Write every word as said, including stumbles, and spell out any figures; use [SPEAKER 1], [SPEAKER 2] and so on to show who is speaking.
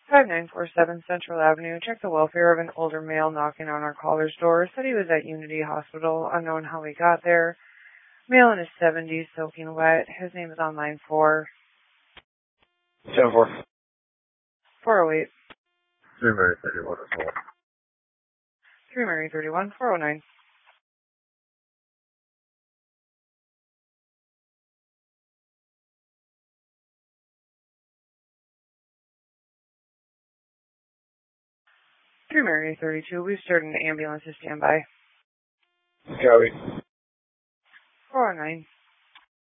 [SPEAKER 1] five nine four seven Central Avenue. Check the welfare of an older male knocking on our caller's door. Said he was at Unity Hospital. Unknown how he got there. Male in his seventies, soaking wet. His name is on line four.
[SPEAKER 2] seven four.
[SPEAKER 1] four oh eight.
[SPEAKER 2] three Mary thirty-one.
[SPEAKER 1] three Mary thirty-one, four oh nine. three Mary thirty-two. We've started an ambulance to stand by.
[SPEAKER 2] Copy.
[SPEAKER 1] four oh nine.